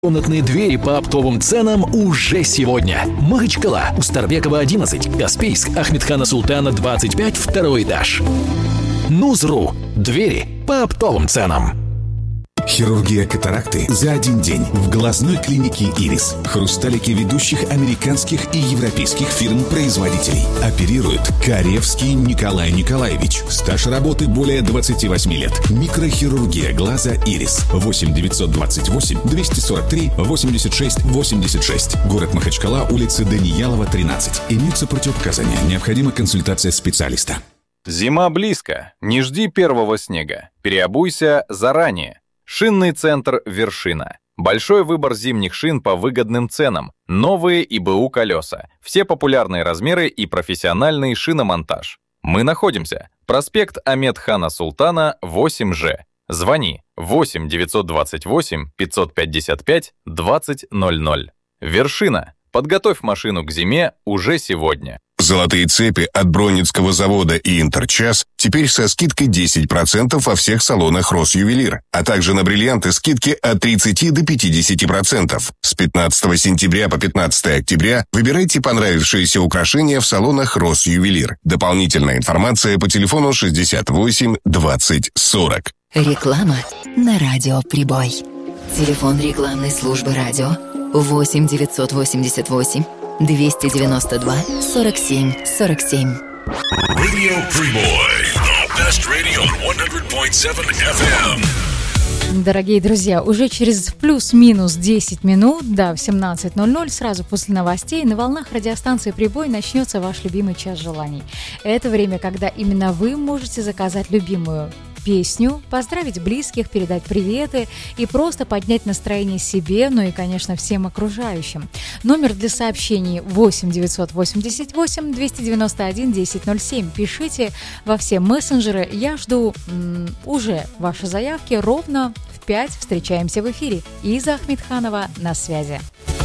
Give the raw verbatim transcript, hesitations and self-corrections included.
Комнатные двери по оптовым ценам уже сегодня. Махачкала, Устарбекова, одиннадцать, Каспийск, Ахмедхана Султана, двадцать пять, второй этаж. Нузру. Двери по оптовым ценам. Хирургия катаракты за один день в глазной клинике «Ирис». Хрусталики ведущих американских и европейских фирм-производителей. Оперирует Каревский Николай Николаевич. Стаж работы более двадцати восьми лет. Микрохирургия глаза «Ирис». восемь девятьсот двадцать восемь двести сорок три восемьдесят шесть восемьдесят шесть. Город Махачкала, улица Даниялова, тринадцать. Имеются противопоказания. Необходима консультация специалиста. Зима близко. Не жди первого снега. Переобуйся заранее. Шинный центр «Вершина». Большой выбор зимних шин по выгодным ценам. Новые и БУ колеса. Все популярные размеры и профессиональный шиномонтаж. Мы находимся. Проспект Ахмедхана Султана, восемь Ж. Звони восемь девятьсот двадцать восемь пятьсот пятьдесят пять двадцать ноль ноль. «Вершина». Подготовь машину к зиме уже сегодня. Золотые цепи от Бронницкого завода и Интерчас теперь со скидкой десять процентов во всех салонах Росювелир, а также на бриллианты скидки от тридцати до пятидесяти процентов. С пятнадцатого сентября по пятнадцатое октября выбирайте понравившиеся украшения в салонах Росювелир. Дополнительная информация по телефону шестьдесят восемь двадцать сорок. Реклама на радио «Прибой». Телефон рекламной службы радио восемь девятьсот восемьдесят восемь двести девяносто два сорок семь сорок семь. Radio Priboi, the best radio on сто целых семь эф эм. Дорогие друзья, уже через плюс-минус десять минут, да, в семнадцать ноль ноль, сразу после новостей, на волнах радиостанции «Прибой» начнется ваш любимый час желаний. Это время, когда именно вы можете заказать любимую песню, поздравить близких, передать приветы и просто поднять настроение себе, ну и, конечно, всем окружающим. Номер для сообщений восемь девятьсот восемьдесят восемь двести девяносто один десять ноль семь. Пишите во все мессенджеры. Я жду м- уже ваши заявки. Ровно в пять встречаемся в эфире. Иза Ахмедханова на связи.